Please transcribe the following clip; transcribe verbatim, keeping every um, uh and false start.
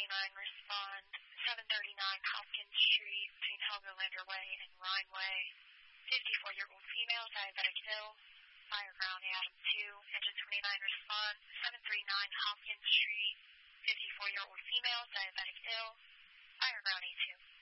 twenty-nine respond. seven thirty-nine Hopkins Street between Helgoland Way and Rhine Way. fifty-four-year-old female, diabetic ill. Fire ground Adam two. Engine twenty-nine respond. seven thirty-nine Hopkins Street. fifty-four-year-old female, diabetic ill. Fire ground A two.